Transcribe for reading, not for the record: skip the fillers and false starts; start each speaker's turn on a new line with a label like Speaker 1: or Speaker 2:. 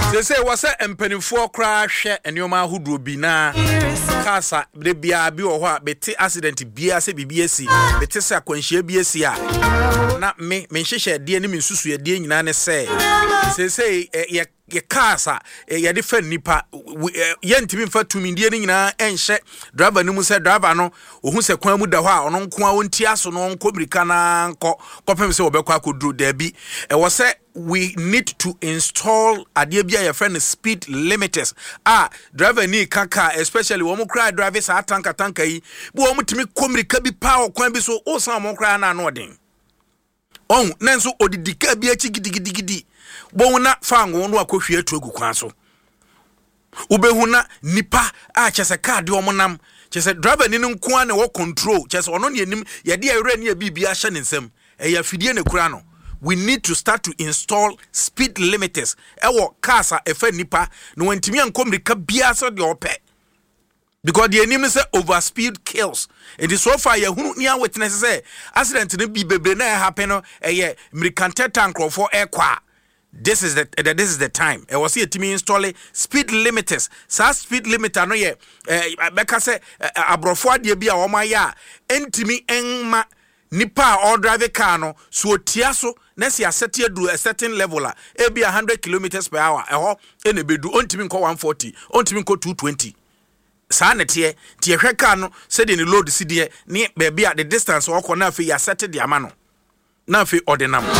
Speaker 1: They say was a empenifo crash and your man who do be na casa de bia bi o ho beti accident bia se BBC beti se akwanhia BBC a na me hyehyɛ de ne mensusu ye de nyina ne say ye casa ye de fa nipa ye ntimi mfa tumi de ne nyina enhye driver ni mu se driver no ohun se kwan mu da ho a ono nko a wonti aso no nko mirika na nko kopem se obekwa akoduru da bi was say we need to install adebia your friend speed limiters driver ni kaka especially wo mo cry driver sa tanka yi bo wo mutimi komirika bi pa kwan bi so o san mo cry na no den on nanso odidika bi achi gidigidi bo na fango no akohwie atuagu kwan so ubehuna nipa chese car de omonam chese driver ni nko na wo control chese ono ne anim ye de awura ne bibia hye ne nsam eya fidie ne kura no. We need to start to install speed limiters. Ewo kasa efe nipa no wentimi ankomrika bia so de ope. Because the enemy say overspeed kills. It is so far ya hunu nia witness say accident ne bi bebre na happen no eye mirikante tank for ekwa. This is the time. I was here to me installing speed limiters. Sa speed limiter no ye beka say abrofo ade bia o ma ya entimi enma nipa or drive car no so tiaso na si aseti adu a certain level e be 100 kilometers per hour eho ene bedu ontimi nko 140 ontimi nko 220 sa na tie hwe car no se de ni load si de ni be bia the distance okọ na afi ya set de ama no na afi ordinam